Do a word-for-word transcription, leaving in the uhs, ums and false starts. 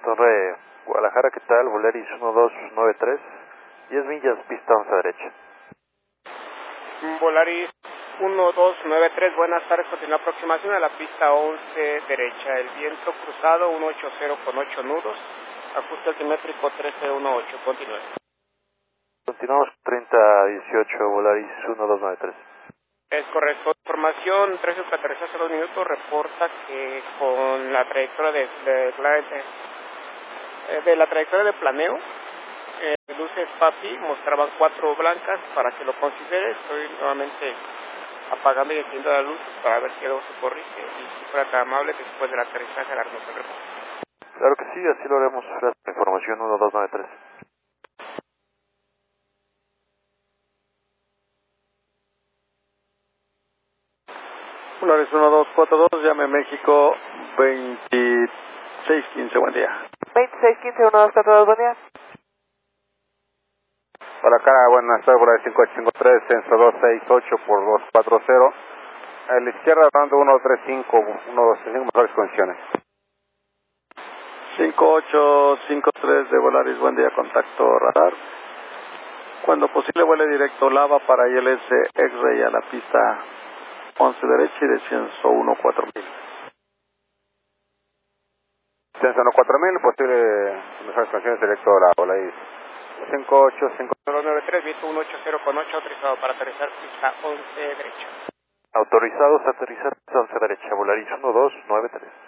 Torre Guadalajara, ¿qué tal? Volaris uno dos nueve tres, diez millas, pista once derecha. Volaris uno dos nueve tres, buenas tardes, continúa aproximación a la pista once derecha, el viento cruzado ciento ochenta con ocho nudos, ajuste altimétrico trece dieciocho, continúe. Continuamos treinta dieciocho, Volaris uno dos nueve tres. Es correcto. Información, tres que aterrizó hace dos minutos, reporta que con la trayectoria de, de, de, de la trayectoria de planeo, eh, luces PAPI mostraban cuatro blancas. Para que lo considere, estoy nuevamente apagando y encendiendo la luz para ver si algo se corrige y si fuera tan amable después del aterrizaje darnos el reporte. Claro que sí, así lo haremos. Gracias por la información uno dos nueve tres. Volaris uno dos cuatro dos, llame México veintiséis quince, buen día. veintiséis quince, uno dos cuatro dos, buen día. Para acá, buenas tardes, Volaris cinco ocho cinco tres, censo dos seis ocho por dos cuatro cero. A la izquierda, hablando uno dos tres cinco, uno dos tres cinco, mejores condiciones. cinco ocho cinco tres de Volaris, buen día, contacto radar. Cuando posible, vuele directo Lava para I L S X-Ray a la pista once derecha y descenso uno cuatro mil. Descenso uno cuatro mil, posible mejores condiciones directo a la Volaris cinco ocho cinco nueve tres, viento ciento ochenta con ocho, autorizado para aterrizar pista once derecha. Autorizados a aterrizar pista once derecha, Volaris uno dos nueve tres.